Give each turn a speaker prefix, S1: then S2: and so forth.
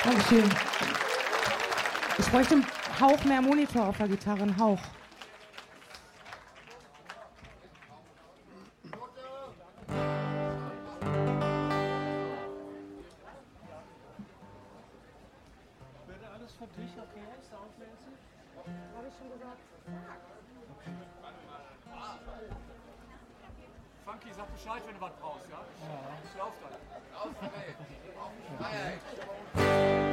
S1: Dankeschön. Ich bräuchte einen Hauch mehr Monitor auf der Gitarre, einen Hauch.
S2: Wäre alles für dich okay, soundmäßig?
S1: Habe ich schon gesagt.
S3: Funky, sag Bescheid, wenn du was brauchst, ja?
S2: Ja.
S3: Ich lauf dann.